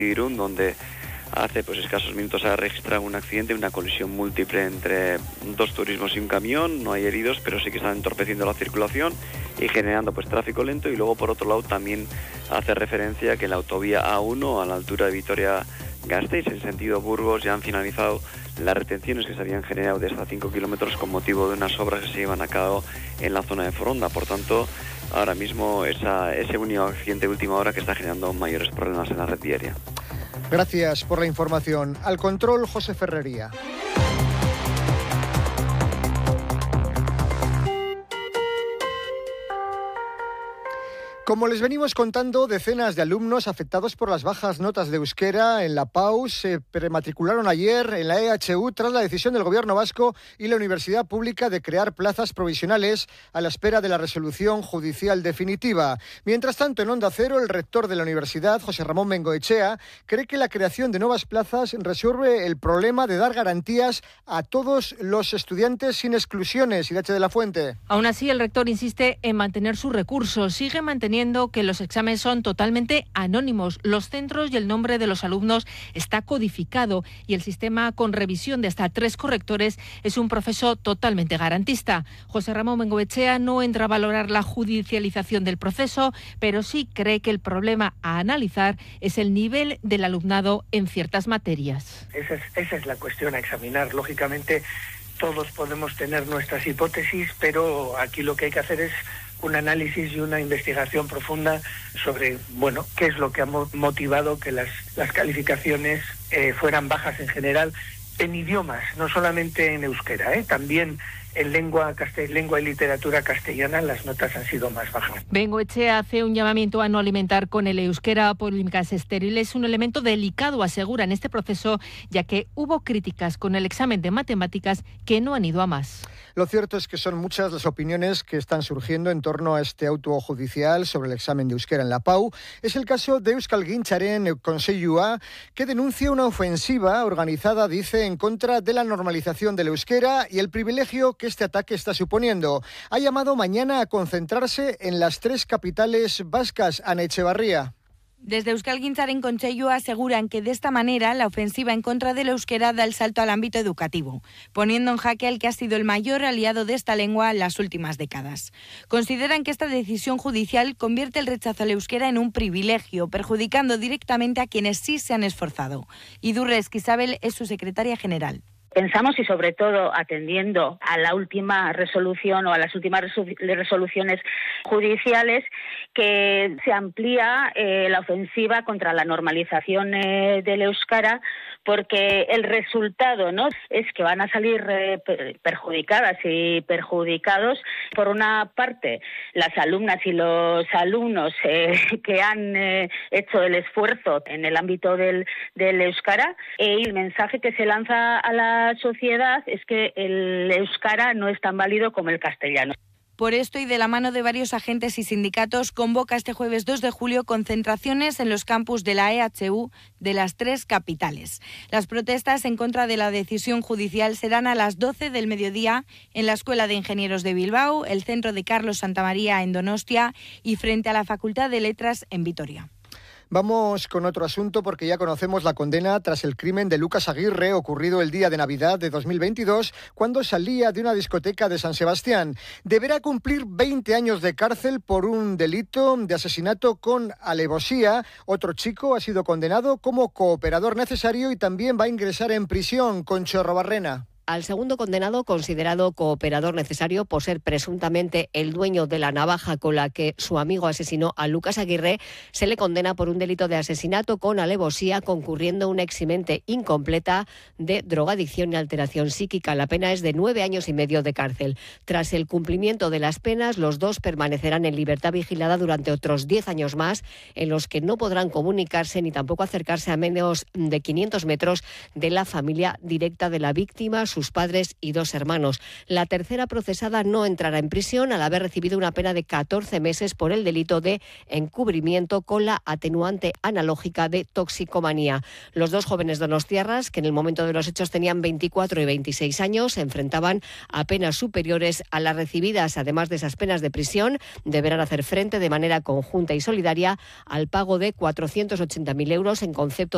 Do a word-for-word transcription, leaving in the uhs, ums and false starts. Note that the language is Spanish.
Irún, donde hace pues escasos minutos ha registrado un accidente, una colisión múltiple entre dos turismos y un camión. No hay heridos, pero sí que están entorpeciendo la circulación y generando pues tráfico lento. Y luego, por otro lado, también hace referencia que la autovía A uno, a la altura de Vitoria-Gasteiz, en sentido Burgos, ya han finalizado las retenciones que se habían generado de hasta cinco kilómetros con motivo de unas obras que se llevan a cabo en la zona de Foronda. Por tanto, ahora mismo esa, ese único accidente de última hora que está generando mayores problemas en la red viaria. Gracias por la información. Al control, José Ferrería. Como les venimos contando, decenas de alumnos afectados por las bajas notas de euskera en la P A U se prematricularon ayer en la E H U tras la decisión del Gobierno vasco y la Universidad Pública de crear plazas provisionales a la espera de la resolución judicial definitiva. Mientras tanto, en Onda Cero, el rector de la universidad, José Ramón Bengoechea, cree que la creación de nuevas plazas resuelve el problema de dar garantías a todos los estudiantes sin exclusiones. Irache de la Fuente. Aún así, el rector insiste en mantener sus recursos. Sigue manteniendo que los exámenes son totalmente anónimos. Los centros y el nombre de los alumnos está codificado y el sistema con revisión de hasta tres correctores es un proceso totalmente garantista. José Ramón Bengoechea no entra a valorar la judicialización del proceso, pero sí cree que el problema a analizar es el nivel del alumnado en ciertas materias. Esa es, esa es la cuestión a examinar. Lógicamente, todos podemos tener nuestras hipótesis, pero aquí lo que hay que hacer es un análisis y una investigación profunda sobre, bueno, qué es lo que ha motivado que las, las calificaciones eh, fueran bajas en general en idiomas, no solamente en euskera, ¿eh? También en lengua, castell- lengua y literatura castellana las notas han sido más bajas. Bengoechea hace un llamamiento a no alimentar con el euskera polémicas estériles. Es un elemento delicado, asegura, en este proceso, ya que hubo críticas con el examen de matemáticas que no han ido a más. Lo cierto es que son muchas las opiniones que están surgiendo en torno a este auto judicial sobre el examen de euskera en la P A U. Es el caso de Euskalgintzaren Kontseilua, que denuncia una ofensiva organizada, dice, en contra de la normalización del euskera y el privilegio que este ataque está suponiendo. Ha llamado mañana a concentrarse en las tres capitales vascas. Ana Echevarría. Desde Euskalgintzaren Kontseilua aseguran que de esta manera la ofensiva en contra del euskera da el salto al ámbito educativo, poniendo en jaque al que ha sido el mayor aliado de esta lengua en las últimas décadas. Consideran que esta decisión judicial convierte el rechazo al euskera en un privilegio, perjudicando directamente a quienes sí se han esforzado. Idurre Esquisabel es su secretaria general. Pensamos, y sobre todo atendiendo a la última resolución o a las últimas resoluciones judiciales, que se amplía eh, la ofensiva contra la normalización eh, del euskara, porque el resultado, ¿no?, es que van a salir eh, perjudicadas y perjudicados, por una parte, las alumnas y los alumnos eh, que han eh, hecho el esfuerzo en el ámbito del, del euskara, eh, y el mensaje que se lanza a la sociedad es que el euskara no es tan válido como el castellano. Por esto, y de la mano de varios agentes y sindicatos, convoca este jueves dos de julio concentraciones en los campus de la E H U de las tres capitales. Las protestas en contra de la decisión judicial serán a las doce del mediodía en la Escuela de Ingenieros de Bilbao, el Centro de Carlos Santamaría en Donostia y frente a la Facultad de Letras en Vitoria. Vamos con otro asunto porque ya conocemos la condena tras el crimen de Lucas Aguirre ocurrido el día de Navidad de dos mil veintidós cuando salía de una discoteca de San Sebastián. Deberá cumplir veinte años de cárcel por un delito de asesinato con alevosía. Otro chico ha sido condenado como cooperador necesario y también va a ingresar en prisión. Concho Robarrena. Al segundo condenado, considerado cooperador necesario por ser presuntamente el dueño de la navaja con la que su amigo asesinó a Lucas Aguirre, se le condena por un delito de asesinato con alevosía, concurriendo una eximente incompleta de drogadicción y alteración psíquica. La pena es de nueve años y medio de cárcel. Tras el cumplimiento de las penas, los dos permanecerán en libertad vigilada durante otros diez años más, en los que no podrán comunicarse ni tampoco acercarse a menos de quinientos metros de la familia directa de la víctima, sus padres y dos hermanos. La tercera procesada no entrará en prisión al haber recibido una pena de catorce meses por el delito de encubrimiento con la atenuante analógica de toxicomanía. Los dos jóvenes donostiarras, que en el momento de los hechos tenían veinticuatro y veintiséis años, se enfrentaban a penas superiores a las recibidas. Además de esas penas de prisión, deberán hacer frente de manera conjunta y solidaria al pago de cuatrocientos ochenta mil euros en concepto